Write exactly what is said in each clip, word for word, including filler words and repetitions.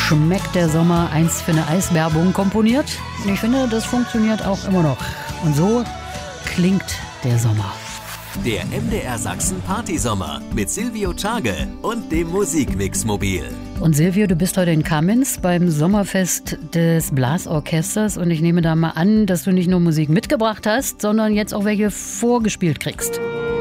schmeckt der Sommer einst für eine Eiswerbung komponiert. Und ich finde, das funktioniert auch immer noch. Und so klingt der Sommer. Der M D R Sachsen Partysommer mit Silvio Tschage und dem Musikmix-Mobil. Und Silvio, du bist heute in Kamenz beim Sommerfest des Blasorchesters. Und ich nehme da mal an, dass du nicht nur Musik mitgebracht hast, sondern jetzt auch welche vorgespielt kriegst.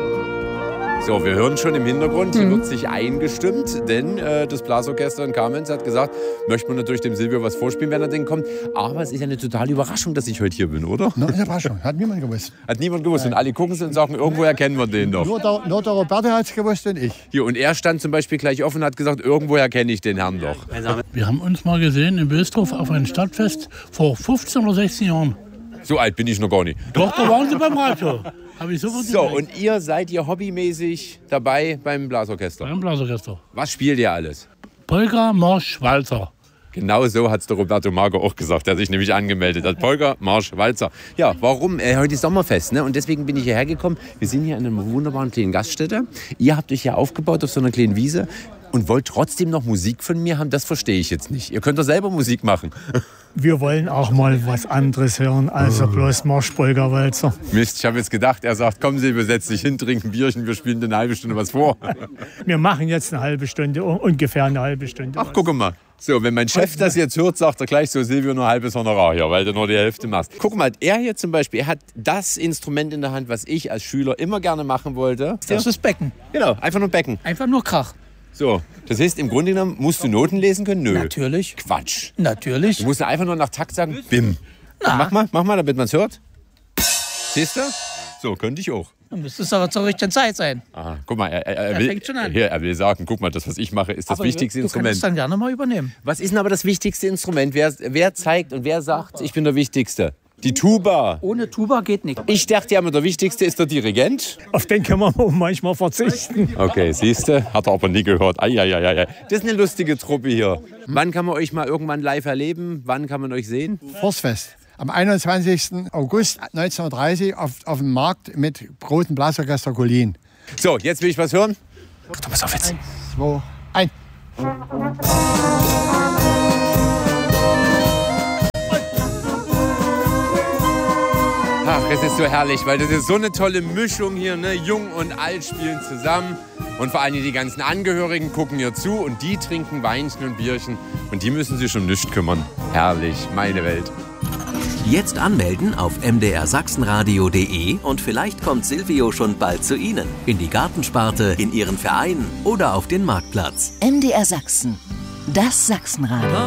So, wir hören schon im Hintergrund, hier Mhm. wird sich eingestimmt, denn äh, das Blasorchester in Kamenz hat gesagt, möchte man natürlich dem Silvio was vorspielen, wenn er denn kommt. Aber es ist ja eine totale Überraschung, dass ich heute hier bin, oder? No, eine Überraschung, hat niemand gewusst. Hat niemand gewusst. Und alle gucken und sagen, irgendwoher kennen wir den doch. Nur der, nur der Roberto hat es gewusst und ich. Hier, und er stand zum Beispiel gleich offen und hat gesagt, irgendwoher kenne ich den Herrn doch. Wir haben uns mal gesehen in Wilsdorf auf einem Stadtfest vor fünfzehn oder sechzehn Jahren. So alt bin ich noch gar nicht. Doch, da waren Sie beim Radio. Hab ich sofort So, gemerkt. und ihr seid hier hobbymäßig dabei beim Blasorchester. Beim Blasorchester. Was spielt ihr alles? Polka, Marsch, Walzer. Genau so hat es der Roberto Marco auch gesagt, der sich nämlich angemeldet hat. Polka, Marsch, Walzer. Ja, warum? Äh, heute ist Sommerfest, ne? Und deswegen bin ich hierher gekommen. Wir sind hier in einer wunderbaren kleinen Gaststätte. Ihr habt euch hier aufgebaut auf so einer kleinen Wiese und wollt trotzdem noch Musik von mir haben. Das verstehe ich jetzt nicht. Ihr könnt doch selber Musik machen. Wir wollen auch mal was anderes hören, als bloß Marschpolka-Walzer. Mist, ich habe jetzt gedacht, er sagt, kommen Sie, wir setzen sich hin, trinken ein Bierchen, wir spielen eine halbe Stunde was vor. Wir machen jetzt eine halbe Stunde, ungefähr eine halbe Stunde. Ach, guck mal. So, wenn mein Chef das jetzt hört, sagt er gleich so, Silvio, nur ein halbes Honorar hier, weil du nur die Hälfte machst. Guck mal, er hier zum Beispiel, er hat das Instrument in der Hand, was ich als Schüler immer gerne machen wollte. Das ist Becken. Genau, einfach nur Becken. Einfach nur Krach. So, das heißt, im Grunde genommen musst du Noten lesen können? Nö. Natürlich. Quatsch. Natürlich. Du musst einfach nur nach Takt sagen, bim. Mach mal, mach mal, damit man es hört. Siehst du? So, könnte ich auch. Dann müsste es aber zur richtigen Zeit sein. Aha, guck mal, er, er, er, Er will, fängt schon an. Hier, er will sagen, guck mal, das, was ich mache, ist das Aber wichtigste du Instrument. kannst es dann gerne mal übernehmen. Was ist denn aber das wichtigste Instrument? Wer, wer zeigt und wer sagt, ich bin der Wichtigste? Die Tuba. Ohne Tuba geht nicht. Ich dachte ja, der Wichtigste ist der Dirigent. Auf den kann man manchmal verzichten. Okay, siehst du, hat er aber nie gehört. Ai, ai, ai, ai. Das ist eine lustige Truppe hier. Wann kann man euch mal irgendwann live erleben? Wann kann man euch sehen? Forstfest. Am einundzwanzigsten August neunzehnhundertdreißig auf, auf dem Markt mit großen Blasorchester Kolin. So, jetzt will ich was hören. Achtung, pass auf jetzt. Zwei, eins. Ach, es ist so herrlich, weil das ist so eine tolle Mischung hier, ne? Jung und alt spielen zusammen. Und vor allem die ganzen Angehörigen gucken hier zu und die trinken Weinchen und Bierchen. Und die müssen sich um nichts kümmern. Herrlich, meine Welt. Jetzt anmelden auf m d r sachsenradio punkt de und vielleicht kommt Silvio schon bald zu Ihnen. In die Gartensparte, in Ihren Verein oder auf den Marktplatz. M D R Sachsen. Das Sachsenradio.